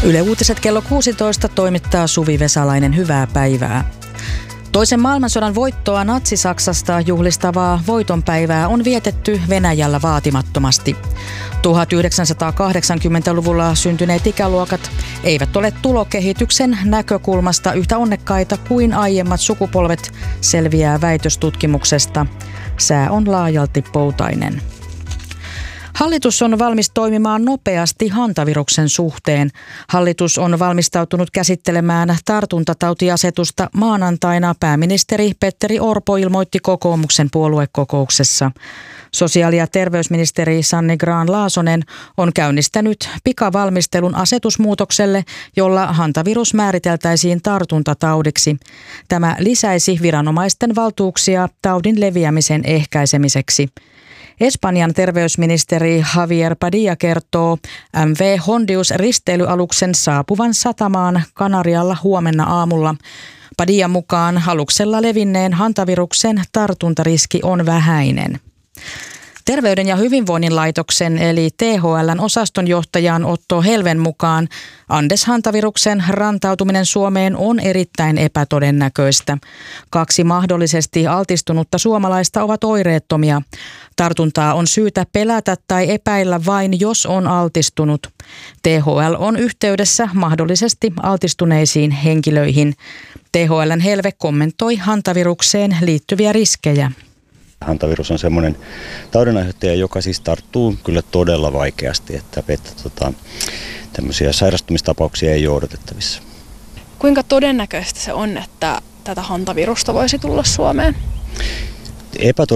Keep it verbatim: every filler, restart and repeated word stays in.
Yle Uutiset kello kuusitoista toimittaa Suvi Vesalainen. Hyvää päivää. Toisen maailmansodan voittoa Natsi-Saksasta juhlistavaa voitonpäivää on vietetty Venäjällä vaatimattomasti. tuhatyhdeksänsataakahdeksankymmentäluvulla syntyneet ikäluokat eivät ole tulokehityksen näkökulmasta yhtä onnekkaita kuin aiemmat sukupolvet, selviää väitöstutkimuksesta. Sää on laajalti poutainen. Hallitus on valmis toimimaan nopeasti hantaviruksen suhteen. Hallitus on valmistautunut käsittelemään tartuntatautiasetusta maanantaina, pääministeri Petteri Orpo ilmoitti kokoomuksen puoluekokouksessa. Sosiaali- ja terveysministeri Sanni Grahn-Laasonen on käynnistänyt pikavalmistelun asetusmuutokselle, jolla hantavirus määriteltäisiin tartuntataudiksi. Tämä lisäisi viranomaisten valtuuksia taudin leviämisen ehkäisemiseksi. Espanjan terveysministeri Javier Padilla kertoo M V Hondius risteilyaluksen saapuvan satamaan Kanarialla huomenna aamulla. Padillan mukaan aluksella levinneen hantaviruksen tartuntariski on vähäinen. Terveyden ja hyvinvoinnin laitoksen eli T H L:n osastonjohtajan Otto Helven mukaan Andes-hantaviruksen rantautuminen Suomeen on erittäin epätodennäköistä. Kaksi mahdollisesti altistunutta suomalaista ovat oireettomia. Tartuntaa on syytä pelätä tai epäillä vain, jos on altistunut. T H L on yhteydessä mahdollisesti altistuneisiin henkilöihin. T H L:n Helve kommentoi hantavirukseen liittyviä riskejä. Hantavirus on semmoinen taudinaiheuttaja, joka siis tarttuu kyllä todella vaikeasti, että, että tota, tämmöisiä sairastumistapauksia ei ole odotettavissa. Kuinka todennäköistä se on, että tätä hantavirusta voisi tulla Suomeen?